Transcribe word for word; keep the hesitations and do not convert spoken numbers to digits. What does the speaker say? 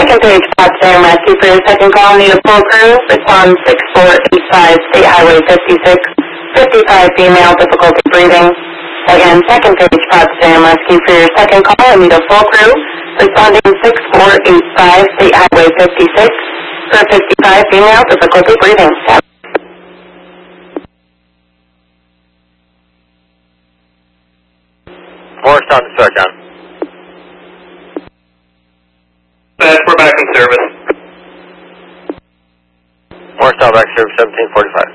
second page, Potsdam Rescue for your second call. Need a full crew. Respond six four eight five, State Highway fifty-six, fifty-five female, difficulty breathing. Again, second page, Potsdam Rescue for your second call. I need a full crew. Responding six four eight five, State Highway fifty-six, for fifty-five female, difficulty breathing. Four, stop the start down. Best, we're back in service. Four, stop back service, seventeen forty-five.